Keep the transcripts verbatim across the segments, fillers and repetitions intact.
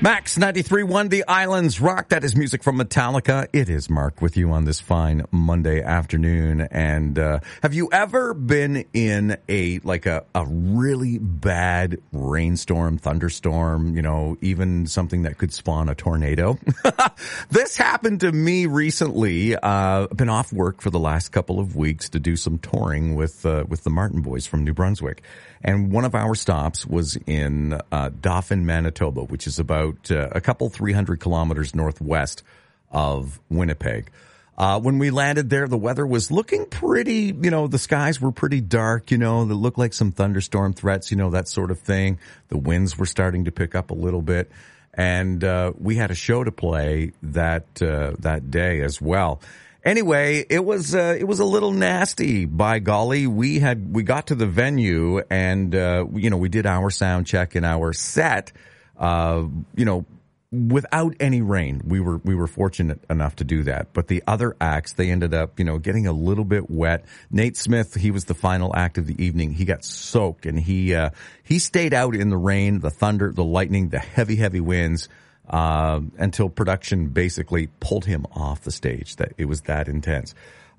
Max ninety-three point one, The Islands Rock. That is music from Metallica. It is Mark with you on this fine Monday afternoon. And uh have you ever been in a like a, a really bad rainstorm, thunderstorm, you know, even something that could spawn a tornado? This happened to me recently. Uh I've been off work for the last couple of weeks to do some touring with uh, with the Martin Boys from New Brunswick. And one of our stops was in uh, Dauphin, Manitoba, which is about uh, a couple three hundred kilometers northwest of Winnipeg. Uh, when we landed there, the weather was looking pretty, you know, the skies were pretty dark, you know, they looked like some thunderstorm threats, you know, that sort of thing. The winds were starting to pick up a little bit. And uh, we had a show to play that uh, that day as well. Anyway, it was uh, it was a little nasty, by golly. We had we got to the venue and uh, you know, we did our sound check and our set uh you know, without any rain. We were we were fortunate enough to do that. But the other acts, they ended up, you know, getting a little bit wet. Nate Smith, he was the final act of the evening. He got soaked and he uh he stayed out in the rain, the thunder, the lightning, the heavy heavy winds. Uh, until production basically pulled him off the stage. That it was that intense.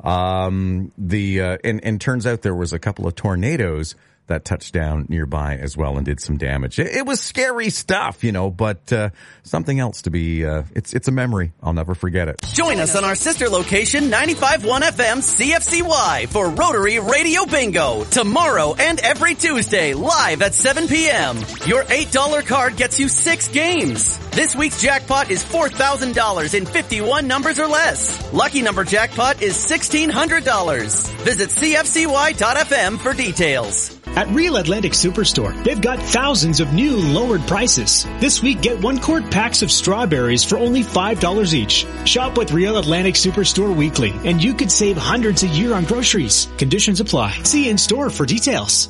Um, the uh, and and turns out there was a couple of tornadoes that touched down nearby as well and did some damage. It, it was scary stuff, you know, but uh, something else to be. Uh, it's it's a memory. I'll never forget it. Join us on our sister location, ninety-five point one F M C F C Y, for Rotary Radio Bingo tomorrow and every Tuesday live at seven p.m. Your eight dollar card gets you six games. This week's jackpot is four thousand dollars in fifty-one numbers or less. Lucky number jackpot is sixteen hundred dollars. Visit C F C Y dot F M for details. At Real Atlantic Superstore, they've got thousands of new lowered prices. This week, get one quart packs of strawberries for only five dollars each. Shop with Real Atlantic Superstore weekly, and you could save hundreds a year on groceries. Conditions apply. See in-store for details.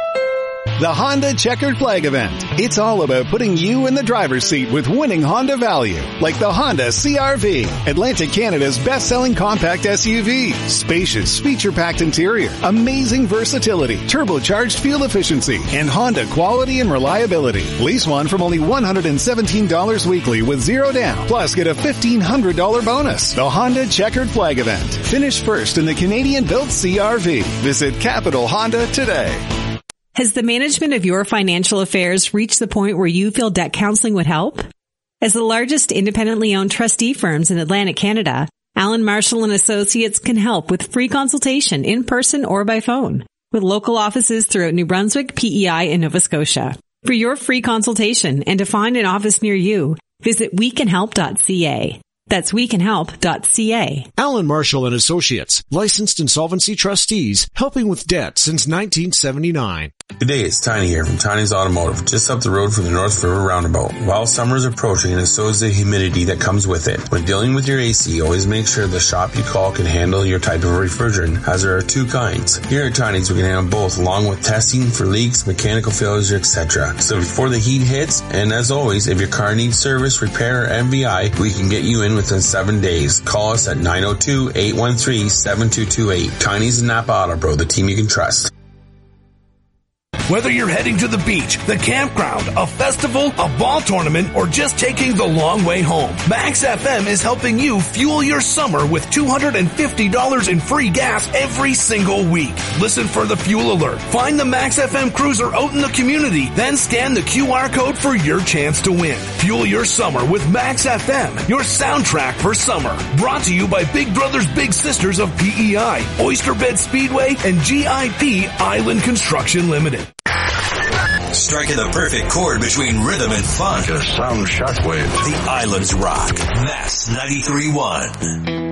The Honda Checkered Flag Event. It's all about putting you in the driver's seat with winning Honda value, like the Honda C R V, Atlantic Canada's best-selling compact S U V. Spacious, feature-packed interior, amazing versatility, turbocharged fuel efficiency, and Honda quality and reliability. Lease one from only one hundred seventeen dollars weekly with zero down. Plus, get a fifteen hundred dollars bonus. The Honda Checkered Flag Event. Finish first in the Canadian-built C R V. Visit Capital Honda today. Has the management of your financial affairs reached the point where you feel debt counseling would help? As the largest independently owned trustee firms in Atlantic Canada, Allen Marshall and Associates can help with free consultation in person or by phone, with local offices throughout New Brunswick, P E I, and Nova Scotia. For your free consultation and to find an office near you, visit we can help dot c a. That's we can help dot c a. Allen Marshall and Associates, licensed insolvency trustees, helping with debt since nineteen seventy-nine. Good day, it's Tiny here from Tiny's Automotive, just up the road from the North River Roundabout. While summer is approaching, and so is the humidity that comes with it. When dealing with your A C, always make sure the shop you call can handle your type of refrigerant, as there are two kinds. Here at Tiny's, we can handle both, along with testing for leaks, mechanical failures, et cetera. So before the heat hits, and as always, if your car needs service, repair, or M V I, we can get you in within seven days. Call us at nine oh two, eight one three, seven two two eight. Tiny's and Napa Auto Bro, the team you can trust. Whether you're heading to the beach, the campground, a festival, a ball tournament, or just taking the long way home, Max F M is helping you fuel your summer with two hundred fifty dollars in free gas every single week. Listen for the fuel alert. Find the Max F M cruiser out in the community, then scan the Q R code for your chance to win. Fuel your summer with Max F M, your soundtrack for summer. Brought to you by Big Brothers Big Sisters of P E I, Oyster Bed Speedway, and G I P Island Construction Limited. Striking the perfect chord between rhythm and fun. Just sound shockwave. The Islands Rock. Mass ninety-three point one.